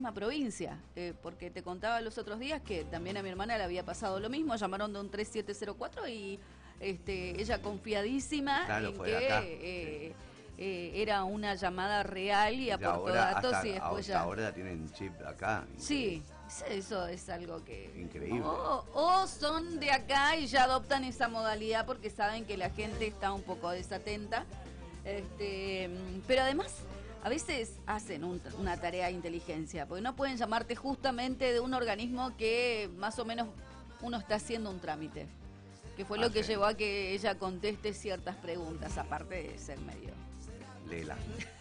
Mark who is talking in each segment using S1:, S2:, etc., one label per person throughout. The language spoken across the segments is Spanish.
S1: misma provincia, porque te contaba los otros días que también a mi hermana le había pasado lo mismo, llamaron de un 3704 y ella confiadísima
S2: Claro,
S1: en
S2: fue de acá.
S1: que era una llamada real y
S2: Y
S1: aportó
S2: ahora,
S1: datos y después
S2: hasta
S1: ya...
S2: ahora tienen chip acá.
S1: Sí, eso es algo que...
S2: Increíble.
S1: O son de acá y ya adoptan esa modalidad porque saben que la gente está un poco desatenta. Pero además, a veces hacen una tarea de inteligencia, porque no pueden llamarte justamente de un organismo que más o menos uno está haciendo un trámite. Que fue lo que
S2: Sí.
S1: llevó a que ella conteste ciertas preguntas, aparte de ser medio...
S2: Lela.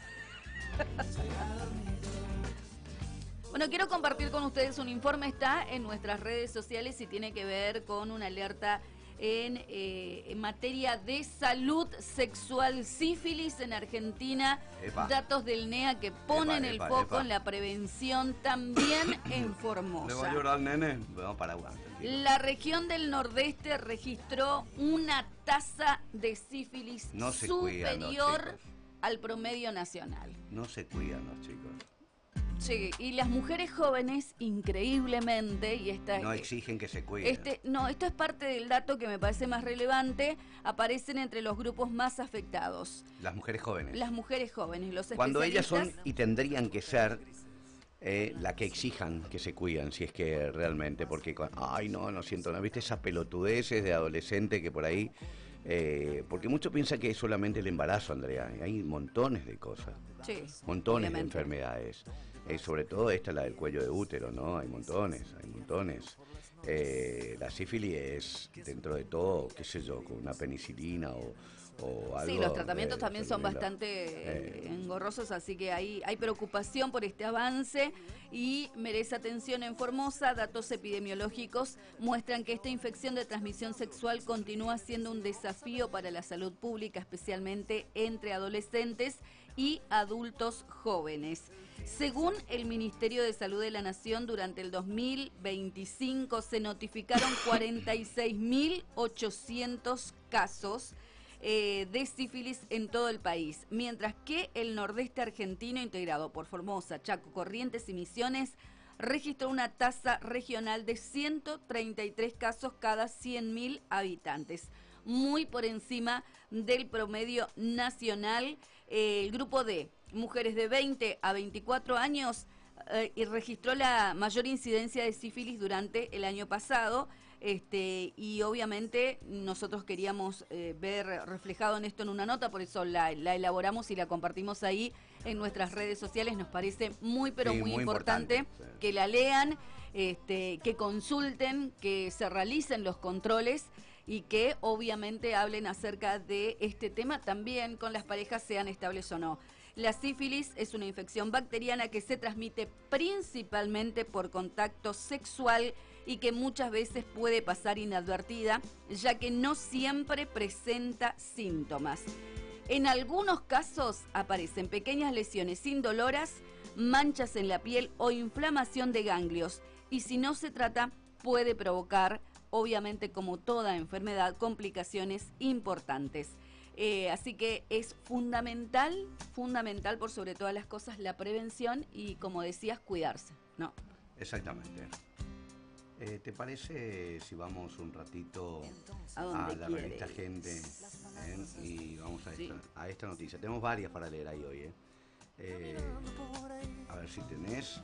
S1: Bueno, quiero compartir con ustedes un informe, está en nuestras redes sociales y tiene que ver con una alerta en materia de salud sexual, sífilis en Argentina,
S2: Epa.
S1: datos del NEA que ponen el foco en la prevención también en Formosa.
S2: ¿Le va a llorar, nene? Vamos para aguante.
S1: La región del Nordeste registró una tasa de sífilis
S2: No se cuidan los
S1: superior
S2: chicos.
S1: al promedio nacional.
S2: No se cuidan los chicos.
S1: Sí, y las mujeres jóvenes, increíblemente, y esta
S2: No exigen que se cuiden.
S1: esto es parte del dato que me parece más relevante, aparecen entre los grupos más afectados.
S2: Las mujeres jóvenes.
S1: Las mujeres jóvenes, los
S2: Cuando ellas son
S1: especialistas...
S2: y tendrían que ser la que exijan que se cuidan, si es que realmente, porque, ay, no siento nada, ¿viste? Esas pelotudeces de adolescente que por ahí, porque muchos piensan que es solamente el embarazo, Andrea, y hay montones de cosas,
S1: Sí,
S2: montones
S1: obviamente.
S2: de enfermedades, sobre todo esta, la del cuello de útero, ¿no? Hay montones. La sífilis es, dentro de todo, qué sé yo, con una penicilina o algo.
S1: Sí, los tratamientos también son
S2: tremendo.
S1: bastante engorrosos, así que hay preocupación por este avance y merece atención en Formosa. Datos epidemiológicos muestran que esta infección de transmisión sexual continúa siendo un desafío para la salud pública, especialmente entre adolescentes y adultos jóvenes. Según el Ministerio de Salud de la Nación, durante el 2025 se notificaron 46.800 casos de sífilis en todo el país, mientras que el nordeste argentino, integrado por Formosa, Chaco, Corrientes y Misiones, registró una tasa regional de 133 casos cada 100.000 habitantes, muy por encima del promedio nacional. El grupo de mujeres de 20 a 24 años y registró la mayor incidencia de sífilis durante el año pasado, y obviamente nosotros queríamos ver reflejado en esto en una nota, por eso la elaboramos y la compartimos ahí en nuestras redes sociales. Nos parece muy pero
S2: Sí,
S1: muy
S2: muy
S1: importante que la lean, que consulten, que se realicen los controles y que obviamente hablen acerca de este tema también con las parejas, sean estables o no. La sífilis es una infección bacteriana que se transmite principalmente por contacto sexual y que muchas veces puede pasar inadvertida, ya que no siempre presenta síntomas. En algunos casos aparecen pequeñas lesiones indoloras, manchas en la piel o inflamación de ganglios, y si no se trata puede provocar, obviamente como toda enfermedad, complicaciones importantes. Así que es fundamental por sobre todas las cosas la prevención y, como decías, cuidarse, ¿no?
S2: Exactamente. ¿Te parece si vamos un ratito
S1: ¿A
S2: la
S1: quieres?
S2: revista Gente? Y vamos
S1: Sí.
S2: a esta noticia. Tenemos varias para leer ahí hoy. A ver si tenés.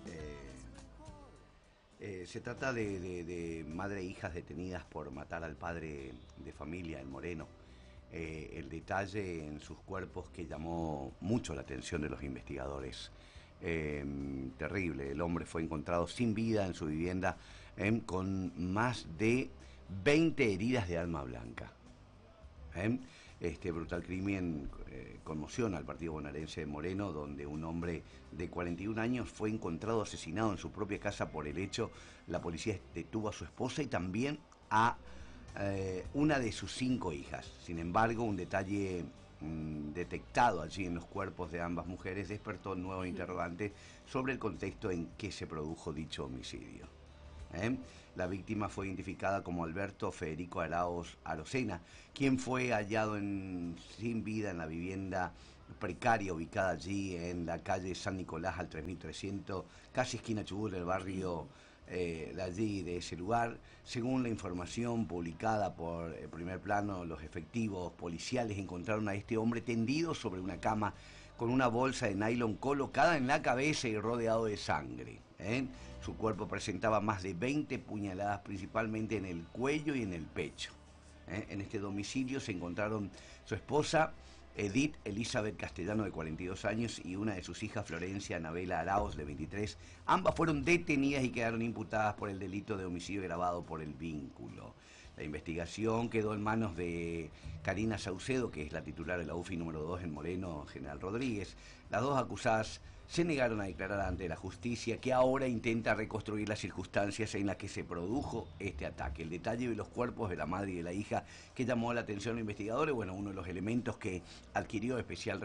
S2: Se trata de madre e hijas detenidas por matar al padre de familia en Moreno. El detalle en sus cuerpos que llamó mucho la atención de los investigadores. Terrible, el hombre fue encontrado sin vida en su vivienda con más de 20 heridas de arma blanca. Este brutal crimen conmociona al partido bonaerense de Moreno, donde un hombre de 41 años fue encontrado asesinado en su propia casa. Por el hecho, la policía detuvo a su esposa y también a una de sus 5 hijas. Sin embargo, un detalle detectado allí en los cuerpos de ambas mujeres despertó nuevos interrogantes sobre el contexto en que se produjo dicho homicidio. La víctima fue identificada como Alberto Federico Arauz Arocena, quien fue hallado sin vida en la vivienda precaria ubicada allí en la calle San Nicolás al 3300, casi esquina Chubut, el barrio de allí, de ese lugar. Según la información publicada por el Primer Plano, los efectivos policiales encontraron a este hombre tendido sobre una cama con una bolsa de nylon colocada en la cabeza y rodeado de sangre. Su cuerpo presentaba más de 20 puñaladas, principalmente en el cuello y en el pecho. En este domicilio se encontraron su esposa, Edith Elizabeth Castellano, de 42 años, y una de sus hijas, Florencia Anabela Arauz, de 23. Ambas fueron detenidas y quedaron imputadas por el delito de homicidio agravado por el vínculo. La investigación quedó en manos de Karina Saucedo, que es la titular de la UFI número 2 en Moreno, General Rodríguez. Las dos acusadas se negaron a declarar ante la justicia, que ahora intenta reconstruir las circunstancias en las que se produjo este ataque. El detalle de los cuerpos de la madre y de la hija que llamó la atención a los investigadores, bueno, uno de los elementos que adquirió especial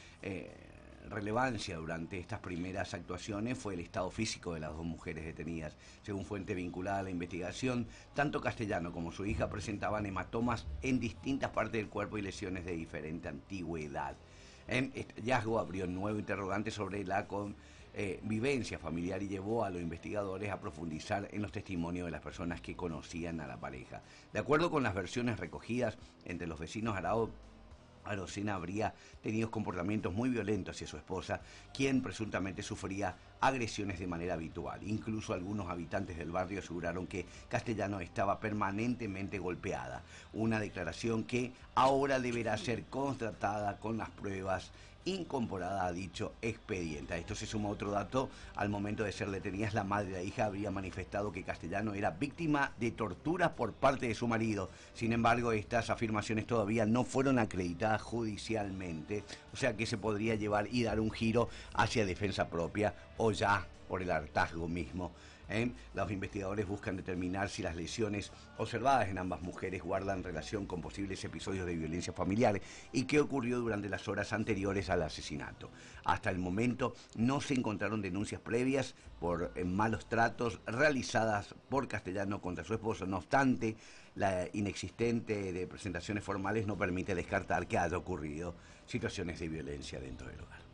S2: relevancia durante estas primeras actuaciones fue el estado físico de las dos mujeres detenidas. Según fuente vinculada a la investigación, tanto Castellano como su hija presentaban hematomas en distintas partes del cuerpo y lesiones de diferente antigüedad. Este hallazgo abrió un nuevo interrogante sobre la vivencia familiar y llevó a los investigadores a profundizar en los testimonios de las personas que conocían a la pareja. De acuerdo con las versiones recogidas entre los vecinos, Arocena habría tenido comportamientos muy violentos hacia su esposa, quien presuntamente sufría agresiones de manera habitual. Incluso algunos habitantes del barrio aseguraron que Castellano estaba permanentemente golpeada. Una declaración que ahora deberá ser constatada con las pruebas incorporadas a dicho expediente. A esto se suma otro dato: al momento de ser detenidas, la madre y la hija habría manifestado que Castellano era víctima de torturas por parte de su marido. Sin embargo, estas afirmaciones todavía no fueron acreditadas judicialmente, o sea que se podría llevar y dar un giro hacia defensa propia o ya por el hartazgo mismo. Los investigadores buscan determinar si las lesiones observadas en ambas mujeres guardan relación con posibles episodios de violencia familiar y qué ocurrió durante las horas anteriores al asesinato. Hasta el momento no se encontraron denuncias previas por malos tratos realizadas por Castellano contra su esposo. No obstante, la inexistente de presentaciones formales no permite descartar que haya ocurrido situaciones de violencia dentro del hogar.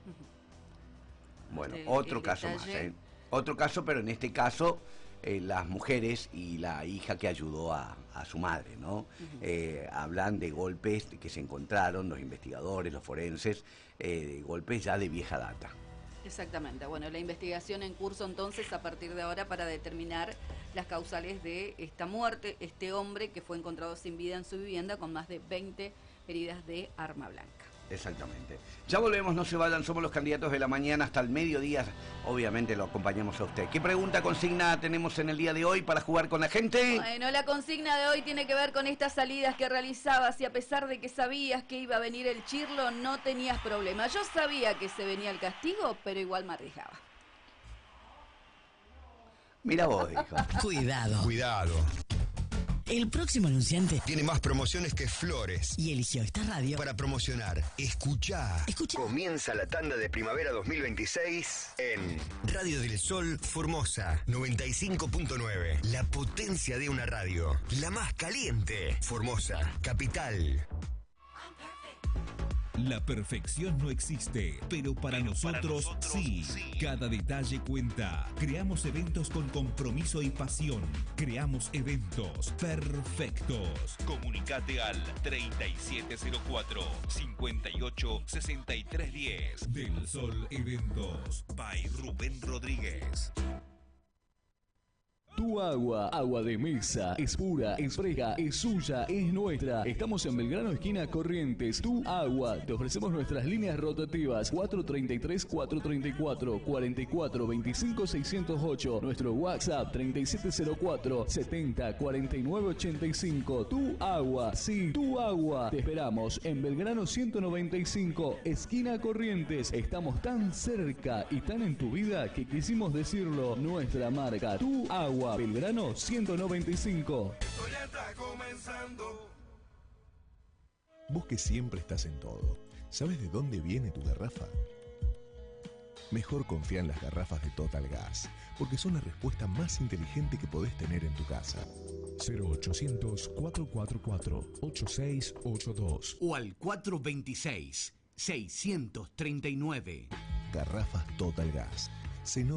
S2: Bueno, otro caso más. Otro caso, pero en este caso las mujeres y la hija que ayudó a su madre, ¿no? Hablan de golpes que se encontraron los investigadores, los forenses, golpes ya de vieja data.
S1: Exactamente. Bueno, la investigación en curso entonces a partir de ahora para determinar las causales de esta muerte, este hombre que fue encontrado sin vida en su vivienda con más de 20 heridas de arma blanca.
S2: Exactamente. Ya volvemos, no se vayan, somos los candidatos de la mañana hasta el mediodía. Obviamente lo acompañamos a usted. ¿Qué pregunta, consigna tenemos en el día de hoy para jugar con la gente?
S1: Bueno, la consigna de hoy tiene que ver con estas salidas que realizabas y a pesar de que sabías que iba a venir el chirlo, no tenías problema. Yo sabía que se venía el castigo, pero igual me arriesgaba.
S2: Mira vos, dijo.
S3: Cuidado.
S4: Cuidado.
S3: El próximo anunciante
S4: Tiene más promociones que flores.
S3: y eligió esta radio
S4: Para promocionar, escuchá.
S3: Escucha.
S4: Comienza la tanda de primavera 2026 en Radio del Sol Formosa 95.9. La potencia de una radio. La más caliente. Formosa, capital.
S5: La perfección no existe, pero para nosotros sí. Cada detalle cuenta. Creamos eventos con compromiso y pasión. Creamos eventos perfectos. Comunicate al 3704-586310. Del Sol Eventos. By Rubén Rodríguez.
S6: Tu agua, agua de mesa, es pura, es fresca, es suya, es nuestra. Estamos en Belgrano, esquina Corrientes. Tu agua. Te ofrecemos nuestras líneas rotativas 433-434, 4425-608. Nuestro WhatsApp 3704-704985. Tu agua, sí, tu agua. Te esperamos en Belgrano 195, esquina Corrientes. Estamos tan cerca y tan en tu vida que quisimos decirlo. Nuestra marca, Tu Agua. Belgrano 195.
S7: Esto ya está comenzando.
S8: Vos que siempre estás en todo, ¿sabes de dónde viene tu garrafa? Mejor confía en las garrafas de Total Gas, porque son la respuesta más inteligente que podés tener en tu casa. 0800-444-8682
S9: o al 426
S2: 639.
S8: Garrafas Total Gas. Se